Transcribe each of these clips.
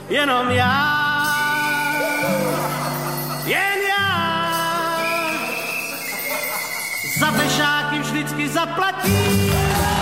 jenom já, jen já. Za fešáky vždycky zaplatím.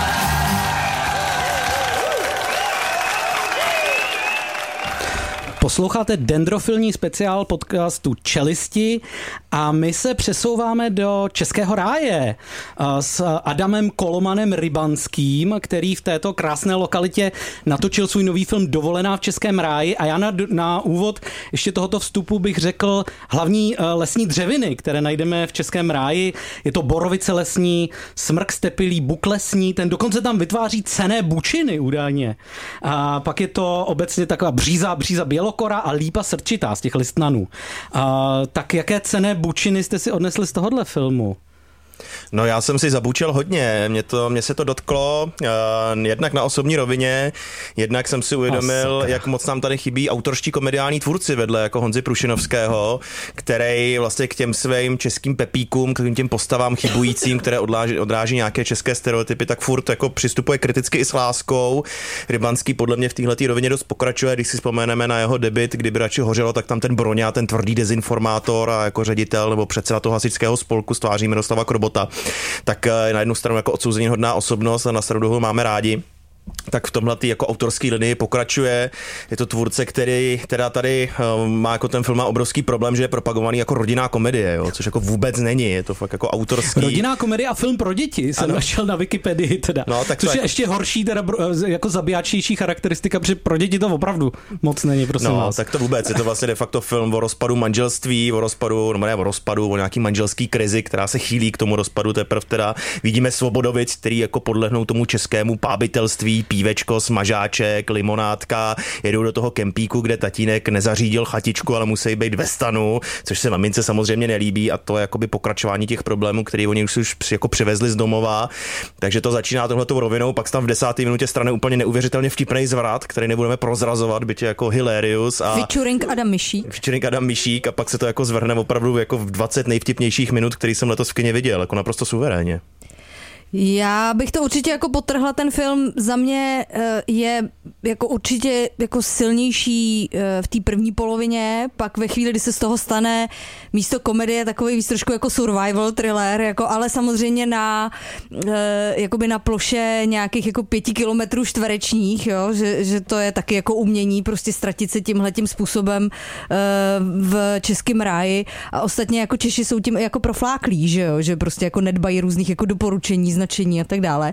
Posloucháte dendrofilní speciál podcastu Čelisti a my se přesouváme do Českého ráje s Adamem Kolomanem Rybanským, který v této krásné lokalitě natočil svůj nový film Dovolená v Českém ráji a já na úvod ještě tohoto vstupu bych řekl hlavní lesní dřeviny, které najdeme v Českém ráji. Je to borovice lesní, smrk stepilý, buk lesní, ten dokonce tam vytváří cenné bučiny údajně. A pak je to obecně taková bříza bělokora a lípa srčitá z těch listnanů. Tak jaké cenné bučiny jste si odnesli z tohohle filmu? No já jsem si zabučil hodně, mě se to dotklo jednak na osobní rovině, jednak jsem si uvědomil, jak moc nám tady chybí autorští komediální tvůrci vedle jako Honzy Prušinovského, který vlastně k těm svým českým pepíkům, k těm postavám chybujícím, které odráží nějaké české stereotypy, tak furt jako přistupuje kriticky i s láskou. Rybanský podle mě v téhletý rovině dost pokračuje, když si vzpomeneme na jeho debut, kdyby radši hořelo, tak tam ten Broňa, ten tvrdý dezinformátor a jako ředitel nebo předseda toho hasičského spolku s tváří Miroslava Krobota, tak na jednu stranu jako odsouzení hodná osobnost a na stranu druhou máme rádi. Tak v tomhle jako autorský linii pokračuje. Je to tvůrce, který teda tady má jako ten film má obrovský problém, že je propagovaný jako rodinná komedie, jo, což jako vůbec není. Je to fakt jako autorský. Rodinná komedie a film pro děti jsem našel na Wikipedii teda. No, tak což je jako ještě horší teda jako zabijáčnější charakteristika, protože pro děti to opravdu moc není, prosím vás. Tak to vůbec. Je to vlastně de facto film o rozpadu manželství, o nějaký manželský krizi, která se chýlí k tomu rozpadu. Teprve teda vidíme Svobodovic, který jako podlehnou tomu českému pábitelství, pívečko, smažáček, limonádka, jedou do toho kempíku, kde tatínek nezařídil chatičku, ale musí být ve stanu, což se mamince samozřejmě nelíbí a to je jakoby pokračování těch problémů, které oni už jako přivezli z domova. Takže to začíná tohletou rovinou, pak tam v 10. minutě strane úplně neuvěřitelně vtipný zvrat, který nebudeme prozrazovat, byť je jako hilarious a featuring Adam Mišík a pak se to jako zvrhne opravdu jako v 20 nejvtipnějších minut, který jsem letos v kině viděl, jako naprosto suverénně. Já bych to určitě jako podtrhla, ten film za mě je jako určitě jako silnější v té první polovině, pak ve chvíli, kdy se z toho stane místo komedie takový víc trošku jako survival thriller, jako, ale samozřejmě jakoby na ploše nějakých jako 5 kilometrů čtverečních, jo, že to je taky jako umění prostě ztratit se tímhletím způsobem v Českém ráji a ostatně jako Češi jsou tím jako profláklí, že jo, že prostě jako nedbají různých jako doporučení, značení a tak dále.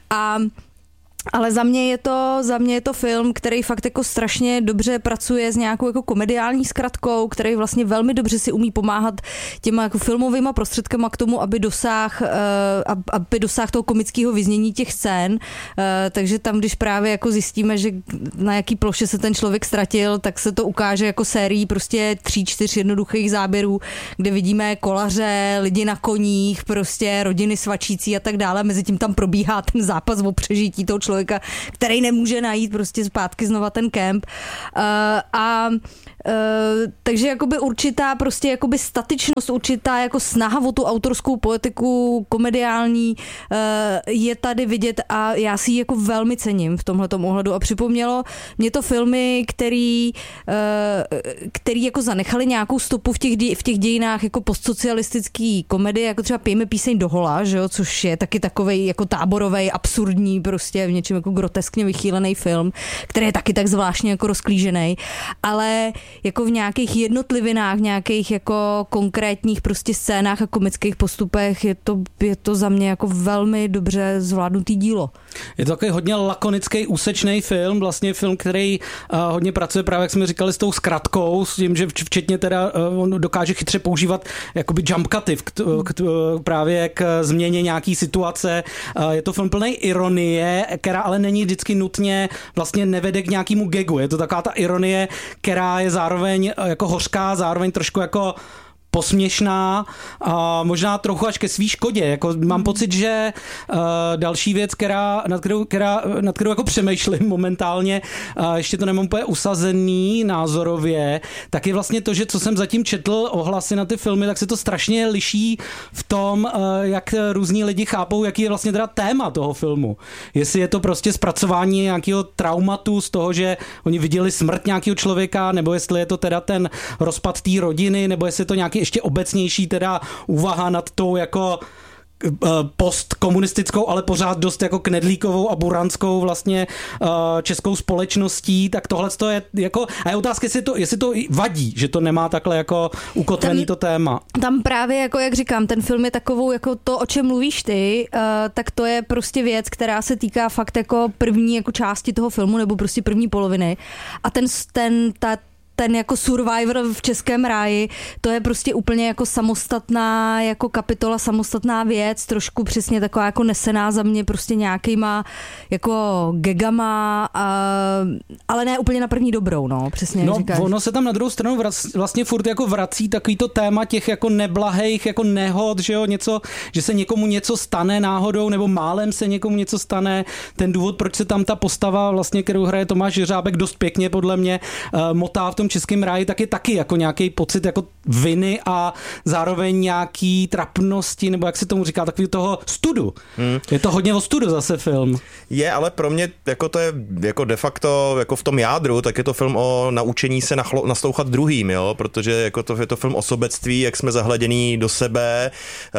Ale za mě je to film, který fakt jako strašně dobře pracuje s nějakou jako komediální zkratkou, který vlastně velmi dobře si umí pomáhat těma jako filmovýma prostředkama k tomu, aby dosáhl toho komického vyznění těch scén. Takže tam, když právě jako zjistíme, že na jaký ploše se ten člověk ztratil, tak se to ukáže jako sérií prostě 3-4 jednoduchých záběrů, kde vidíme kolaře, lidi na koních, prostě rodiny svačící a tak dále. Mezitím tam probíhá ten zápas o přežití toho člověka, který nemůže najít prostě zpátky znova ten kemp. Takže jakoby určitá prostě jakoby statičnost, určitá jako snaha o tu autorskou poetiku komediální je tady vidět a já si ji jako velmi cením v tomhletom ohledu a připomnělo mě to filmy, který jako zanechali nějakou stopu v těch dějinách jako postsocialistický komedie, jako třeba Pijme píseň do hola, že jo, což je taky takovej jako táborovej, absurdní, prostě v něčem jako groteskně vychýlený film, který je taky tak zvláštně jako rozklížený, ale jako v nějakých jednotlivinách, v nějakých jako konkrétních prostě scénách a komických postupech je to za mě jako velmi dobře zvládnutý dílo. Je to takový hodně lakonický, úsečný film, vlastně film, který hodně pracuje právě, jak jsme říkali, s tou zkratkou, s tím, že včetně teda on dokáže chytře používat jakoby jump cuty právě k změně nějaký situace. Je to film plný ironie, která ale není vždycky nutně vlastně nevede k nějakému gagu. Je to taková ta ironie, která je zároveň jako hořká, zároveň trošku jako posměšná a možná trochu až ke svý škodě. Jako mám pocit, že další věc, nad kterou jako přemýšlím momentálně, ještě to nemám úplně usazený názorově, tak je vlastně to, že co jsem zatím četl ohlasy na ty filmy, tak se to strašně liší v tom, jak různí lidi chápou, jaký je vlastně teda téma toho filmu. Jestli je to prostě zpracování nějakého traumatu z toho, že oni viděli smrt nějakého člověka, nebo jestli je to teda ten rozpad té rodiny, nebo jestli je to nějaký ještě obecnější teda úvaha nad tou jako postkomunistickou, ale pořád dost jako knedlíkovou a buranskou vlastně českou společností, tak tohle je jako, a je otázka, jestli to vadí, že to nemá takhle jako ukotvený to téma. Tam právě, jako jak říkám, ten film je takovou, jako to, o čem mluvíš ty, tak to je prostě věc, která se týká fakt jako první jako části toho filmu, nebo prostě první poloviny. A ten jako Survivor v Českém ráji, to je prostě úplně jako samostatná jako kapitola, samostatná věc, trošku přesně taková jako nesená za mě prostě nějakýma jako gagama, ale ne úplně na první dobrou, no, přesně jak říkáš. Ono se tam na druhou stranu vlastně furt jako vrací takový to téma těch jako neblahejch jako nehod, že jo, něco, že se někomu něco stane náhodou, nebo málem se někomu něco stane. Ten důvod, proč se tam ta postava vlastně, kterou hraje Tomáš Jeřábek dost pěkně podle mě motá v tom Českém ráji, tak je taky jako nějaký pocit jako viny a zároveň nějaký trapnosti, nebo jak se tomu říká, takový toho studu. Je to hodně o studu zase film. Je, ale pro mě jako to je jako de facto jako v tom jádru, tak je to film o naučení se naslouchat druhým, jo, protože jako to je to film o sobectví, jak jsme zahledění do sebe,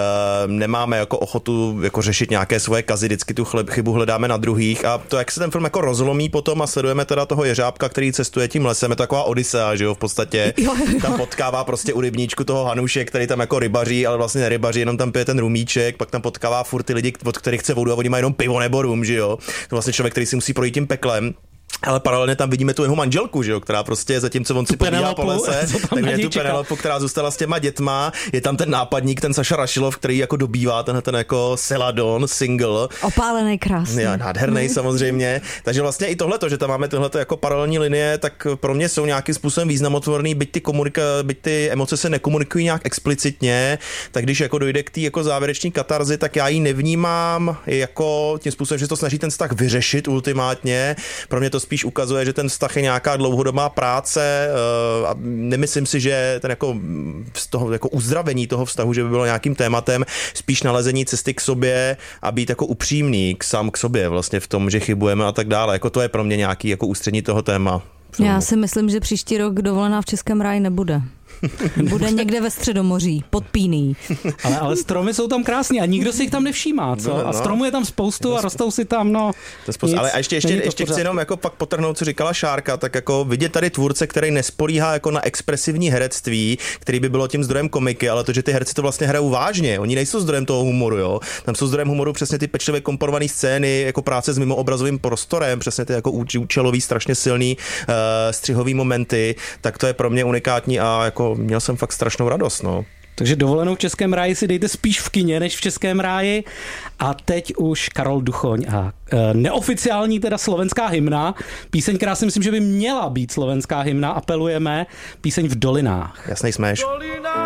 nemáme jako ochotu jako řešit nějaké svoje kazy, vždycky tu chybu hledáme na druhých a to, jak se ten film jako rozlomí potom a sledujeme teda toho Jeřábka, který cestuje tím lesem, je taková Odisea, že jo, v podstatě. Jo. Tam potkává prostě u rybníčku toho Hanuše, který tam jako rybaří, ale vlastně nerybaří, jenom tam pije ten rumíček, pak tam potkává furt ty lidi, od kterých chce vodu a oni mají jenom pivo nebo rum, že jo. To vlastně člověk, který si musí projít tím peklem. Ale paralelně tam vidíme tu jeho manželku, že jo, která prostě zatímco on si podívá po lese, tak je tu Penelopu, která zůstala s těma dětma, je tam ten nápadník, ten Saša Rašilov, který jako dobývá ten jako Celadon, single. Opálený krásný. Já, nádherný samozřejmě. Takže vlastně i tohleto, že tam máme tyhleto jako paralelní linie, tak pro mě jsou nějakým způsobem významotvorný, byť ty emoce se nekomunikují nějak explicitně, tak když jako dojde k té jako závěrečné katarzy, tak já ji nevnímám jako tím způsobem, že to snaží ten vztah vyřešit ultimátně. Pro mě to spíš ukazuje, že ten vztah je nějaká dlouhodobá práce a nemyslím si, že ten jako z toho jako uzdravení toho vztahu, že by bylo nějakým tématem, spíš nalezení cesty k sobě a být jako upřímný sám k sobě vlastně v tom, že chybujeme a tak dále. Jako to je pro mě nějaký jako ústřední toho téma. Já si myslím, že příští rok dovolená v Českém ráji nebude. Bude někde ve Středomoří, pod Píný. Ale stromy jsou tam krásný a nikdo si jich tam nevšímá, co? No. A stromů je tam spoustu a rostou si tam, no. Ale a ještě chci jenom jako pak potrhnout, co říkala Šárka, tak jako vidět tady tvůrce, který nespolíhá jako na expresivní herectví, který by bylo tím zdrojem komiky, ale to, že ty herci to vlastně hrajou vážně. Oni nejsou zdrojem toho humoru, jo. Tam jsou zdrojem humoru přesně ty pečlivě komponované scény, jako práce s mimoobrazovým prostorem, přesně ty jako účelový, strašně silný střihový momenty, tak to je pro mě unikátní a jako měl jsem fakt strašnou radost, no. Takže dovolenou v Českém ráji si dejte spíš v kině, než v Českém ráji. A teď už Karol Duchoň a neoficiální teda slovenská hymna. Píseň, která si myslím, že by měla být slovenská hymna. Apelujeme. Píseň V dolinách. Jasnej směš.